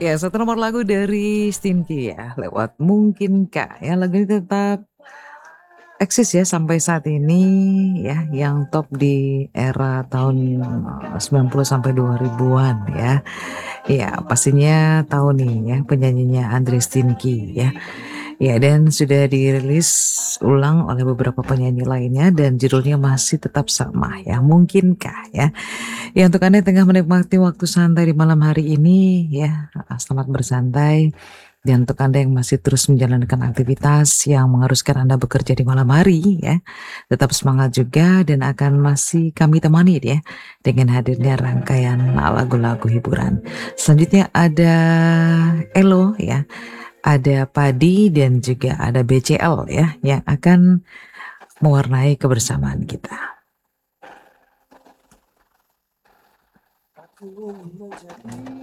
Ya, satu nomor lagu dari Stinky ya, lewat Mungkinkah ya, lagu ini tetap eksis ya sampai saat ini ya, yang top di era tahun 90 sampai 2000-an ya. Ya, pastinya tahu nih ya penyanyinya Andre Stinky ya. Ya, dan sudah dirilis ulang oleh beberapa penyanyi lainnya dan judulnya masih tetap sama ya, Mungkinkah ya. Ya, untuk Anda yang tengah menikmati waktu santai di malam hari ini ya, selamat bersantai. Dan untuk Anda yang masih terus menjalankan aktivitas yang mengharuskan Anda bekerja di malam hari ya, tetap semangat juga dan akan masih kami temani ya dengan hadirnya rangkaian lagu-lagu hiburan. Selanjutnya ada Elo ya, ada Padi dan juga ada BCL ya yang akan mewarnai kebersamaan kita. Aku menjadi